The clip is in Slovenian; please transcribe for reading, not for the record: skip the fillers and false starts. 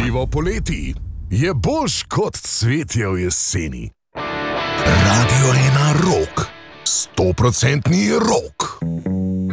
Gorivo poleti je boljš kot cvetje v jeseni. Radio 1 Rock. 100% rock.